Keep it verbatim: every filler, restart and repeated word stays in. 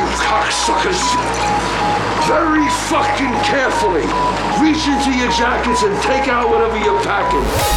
cocksuckers. Very fucking carefully. Reach into your jackets and take out whatever you're packing.